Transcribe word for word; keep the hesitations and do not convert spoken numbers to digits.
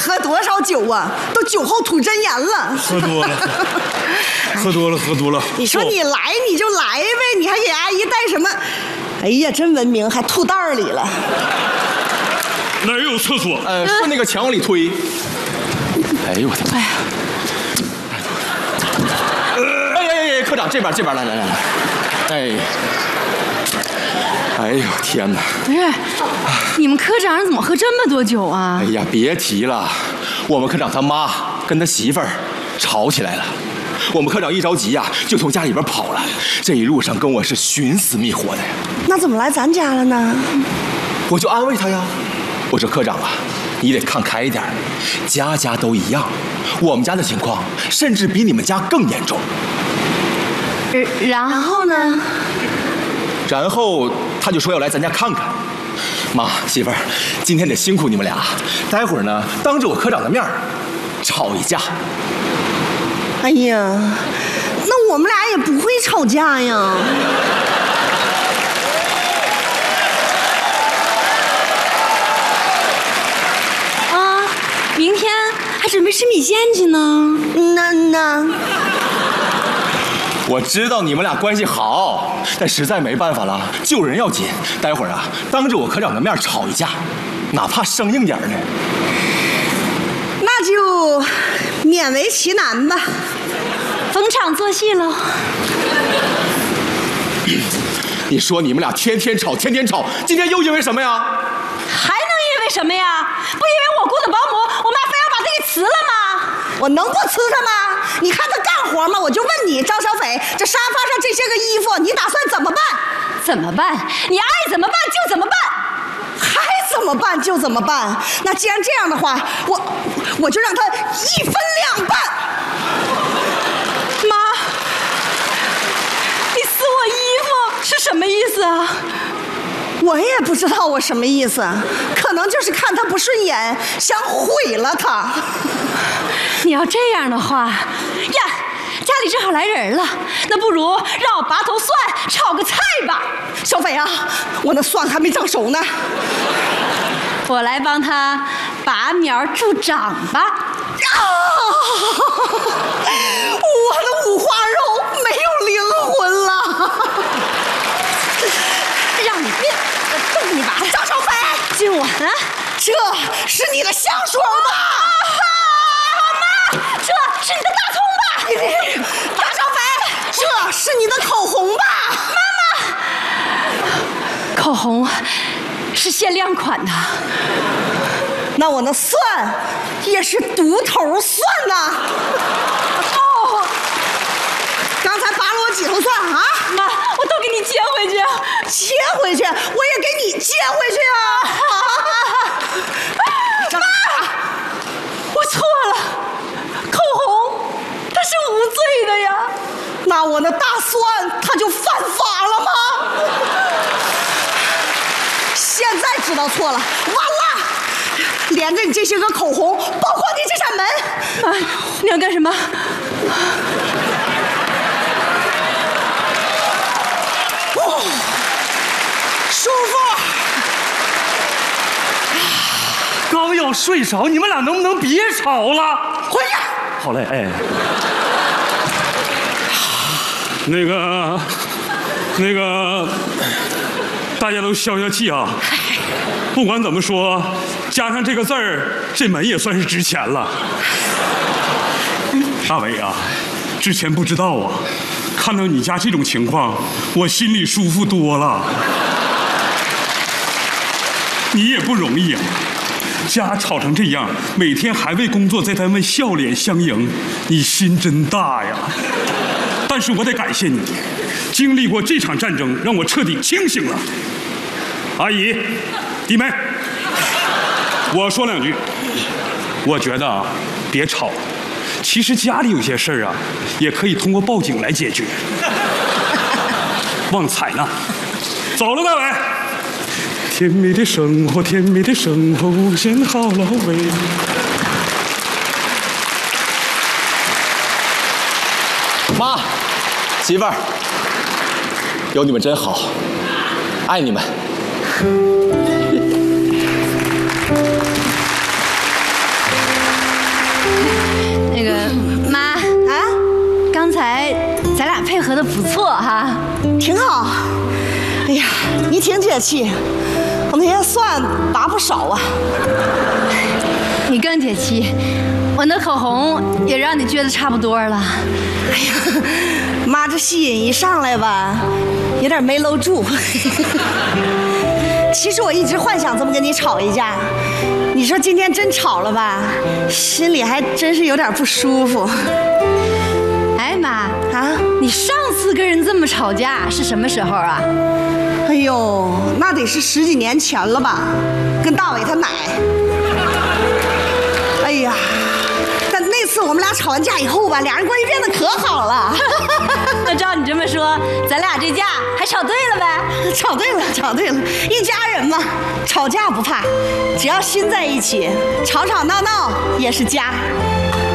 喝多少酒啊？都酒后吐真言了。 喝多了，喝多了，喝多了。 你说你来你就来呗，你还给阿姨带什么？哎呀，真文明，还吐袋里了。 哪儿有厕所？ 呃，顺那个墙往里推。哎呦我的妈！哎呀！哎哎哎，科长这边这边来来来来，哎。哎呦天哪！ 不是，你们科长怎么喝这么多酒啊？ 哎呀，别提了，我们科长他妈跟他媳妇儿吵起来了。我们科长一着急呀、啊，就从家里边跑了。这一路上跟我是寻死觅活的呀。 那怎么来咱家了呢？ 我就安慰他呀，我说科长啊，你得看开一点，家家都一样。我们家的情况甚至比你们家更严重。 然后呢？ 然后他就说要来咱家看看。妈，媳妇儿，今天得辛苦你们俩，待会儿呢，当着我科长的面吵一架。 哎呀，那我们俩也不会吵架呀。 啊，明天还准备吃米线去呢。 那那。 我知道你们俩关系好，但实在没办法了，救人要紧。待会儿啊，当着我科长的面吵一架，哪怕生硬点呢。 那就勉为其难吧， 逢场作戏喽。 你说你们俩天天吵，天天吵，今天又因为什么呀？ 还能因为什么呀？不因为我雇的保姆，我妈非要把她给辞了吗？ 我能不辞她吗？你看她干活吗？我就问你，张小斐，这沙发上这些个衣服，你打算怎么办？ 怎么办？你爱怎么办就怎么办。 还怎么办就怎么办？那既然这样的话，我我就让她一分两半。 妈，你撕我衣服是什么意思啊？ 我也不知道我什么意思，可能就是看他不顺眼，想毁了他。 你要这样的话呀，家里正好来人了，那不如让我拔头蒜炒个菜吧。 小斐啊，我那蒜还没长熟呢， 我来帮他拔苗助长吧。 啊！我的五花肉没有灵魂了。 让你变，我逗你拔。 张小斐， 亲我啊！ 这是你的香水吧？ 妈，这是你的大葱吧？ 张小斐，这是你的口红吧？ 妈妈，口红是限量款的。 那我那蒜也是独头蒜呐。哦，刚才拔了我几头蒜啊？ 妈，我都给你接回去。 接回去，我也给你接回去啊！ 妈，我错了，口红它是无罪的呀。 那我那大蒜它就犯法了吗？现在知道错了，完了！连着你这些个口红，包括你这扇门。 啊，你要干什么？ 哦，舒服。 刚要睡着，你们俩能不能别吵了？ 回去。 好嘞，哎。那个，那个，大家都消消气啊！不管怎么说，加上这个字儿，这门也算是值钱了。大伟啊，之前不知道啊，看到你家这种情况，我心里舒服多了。你也不容易啊，家吵成这样，每天还为工作在单位笑脸相迎，你心真大呀。但是我得感谢你，经历过这场战争，让我彻底清醒了。阿姨，弟妹，我说两句。我觉得啊，别吵。其实家里有些事儿啊，也可以通过报警来解决。旺财呢？走了，大伟。甜蜜的生活，甜蜜的生活，无限好了味。 妈，媳妇儿，有你们真好，爱你们。 不错哈。 挺好。哎呀，你挺解气，我那些蒜拔不少啊。 你更解气，我那口红也让你撅得差不多了。 哎呀，妈，这吸引一上来吧，有点没搂住。其实我一直幻想这么跟你吵一架，你说今天真吵了吧，心里还真是有点不舒服。 哎妈啊， 你上次跟人这么吵架是什么时候啊？ 哎呦，那得是十几年前了吧，跟大伟他奶。哎呀，但那次我们俩吵完架以后吧，俩人关系变得可好了。 那照你这么说，咱俩这架还吵对了呗？ 吵对了，吵对了，一家人嘛，吵架不怕，只要心在一起，吵吵闹闹也是家。